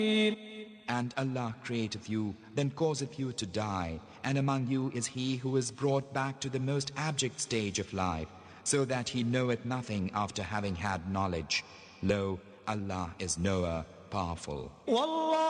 And Allah createth you, then causeth you to die, and among you is he who is brought back to the most abject stage of life, so that he knoweth nothing after having had knowledge. Lo, Allah is knower, powerful.